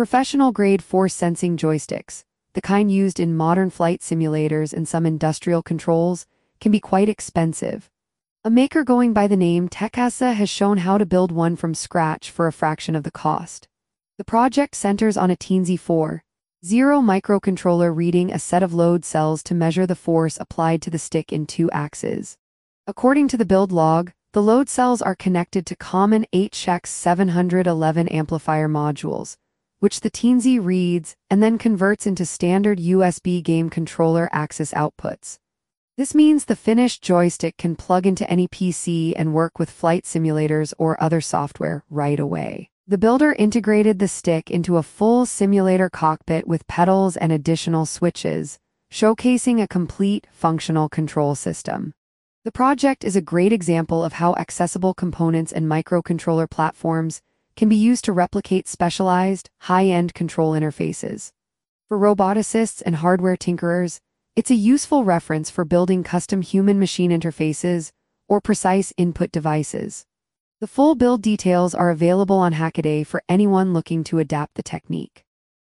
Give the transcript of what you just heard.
Professional-grade force-sensing joysticks, the kind used in modern flight simulators and some industrial controls, can be quite expensive. A maker going by the name Tekasa has shown how to build one from scratch for a fraction of the cost. The project centers on a Teensy 4.0 microcontroller reading a set of load cells to measure the force applied to the stick in 2 axes. According to the build log, the load cells are connected to common HX 711 amplifier modules, which the Teensy reads and then converts into standard USB game controller axis outputs. This means the finished joystick can plug into any PC and work with flight simulators or other software right away. The builder integrated the stick into a full simulator cockpit with pedals and additional switches, showcasing a complete functional control system. The project is a great example of how accessible components and microcontroller platforms can be used to replicate specialized, high-end control interfaces. For roboticists and hardware tinkerers, it's a useful reference for building custom human-machine interfaces or precise input devices. The full build details are available on Hackaday for anyone looking to adapt the technique.